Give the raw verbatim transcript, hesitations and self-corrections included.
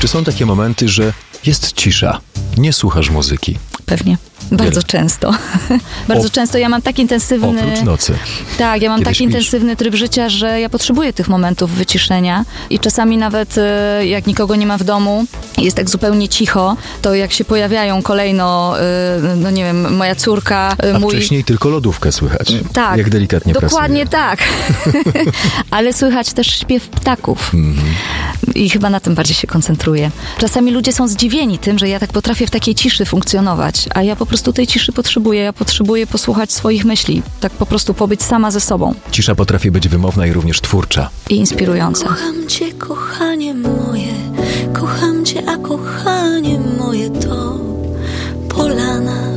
Czy są takie momenty, że jest cisza, nie słuchasz muzyki? Pewnie. Bardzo Wiele. często. Bardzo O- często. Ja mam tak intensywny... Oprócz nocy. Tak, ja mam Kiedy tak śpisz. intensywny tryb życia, że ja potrzebuję tych momentów wyciszenia i czasami nawet e, jak nikogo nie ma w domu, jest tak zupełnie cicho, to jak się pojawiają kolejno, e, no nie wiem, moja córka, e, A mój... wcześniej tylko lodówkę słychać. Tak, Jak delikatnie dokładnie pracuje. tak. Ale słychać też śpiew ptaków. Mhm. I chyba na tym bardziej się koncentruję. Czasami ludzie są zdziwieni tym, że ja tak potrafię w takiej ciszy funkcjonować, a ja po prostu tej ciszy potrzebuję. Ja potrzebuję posłuchać swoich myśli. Tak po prostu pobyć sama ze sobą. Cisza potrafi być wymowna i również twórcza. I inspirująca. Kocham cię, kochanie moje, kocham cię, a kochanie moje to polana.